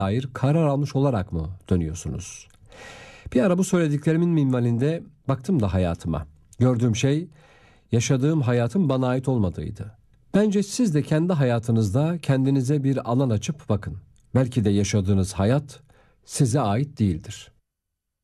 dair karar almış olarak mı dönüyorsunuz? Bir ara bu söylediklerimin minvalinde baktım da hayatıma. Gördüğüm şey yaşadığım hayatın bana ait olmadığıydı. Bence siz de kendi hayatınızda kendinize bir alan açıp bakın. Belki de yaşadığınız hayat size ait değildir.